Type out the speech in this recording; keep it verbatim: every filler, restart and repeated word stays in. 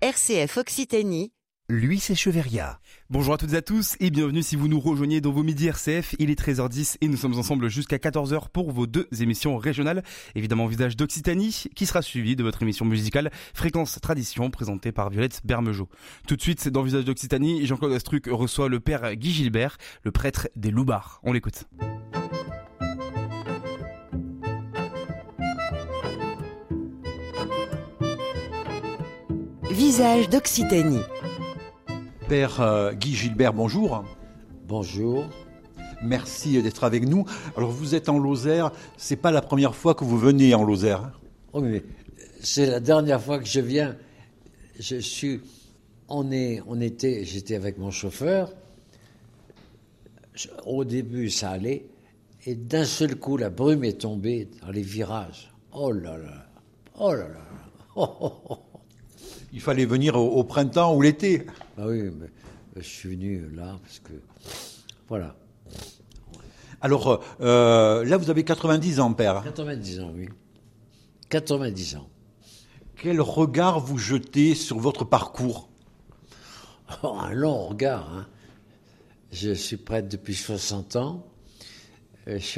R C F Occitanie, Lui, c'est Cheverria. Bonjour à toutes et à tous et bienvenue si vous nous rejoignez dans vos midis R C F. Il est treize heures dix et nous sommes ensemble jusqu'à quatorze heures pour vos deux émissions régionales. Évidemment, Visage d'Occitanie qui sera suivi de votre émission musicale Fréquence Tradition présentée par Violette Bermejo. Tout de suite, dans Visage d'Occitanie, Jean-Claude Astruc reçoit le père Guy Gilbert, le prêtre des Loubards. On l'écoute. Visage d'Occitanie. Père euh, Guy Gilbert, bonjour. Bonjour. Merci d'être avec nous. Alors vous êtes en Lozère, c'est pas la première fois que vous venez en Lozère. Oh, mais c'est la dernière fois que je viens. Je suis, on est, on était, j'étais avec mon chauffeur. Je- au début, ça allait, et d'un seul coup, la brume est tombée dans les virages. Oh là là, oh là là. Oh, oh, oh. Il fallait venir au, au printemps ou l'été. Ah oui, mais je suis venu là parce que voilà, Alors euh, là, vous avez quatre-vingt-dix ans, père. quatre-vingt-dix ans, oui, quatre-vingt-dix ans. Quel regard vous jetez sur votre parcours? Oh, un long regard, hein. Je suis prêtre depuis soixante ans. Euh, Je suis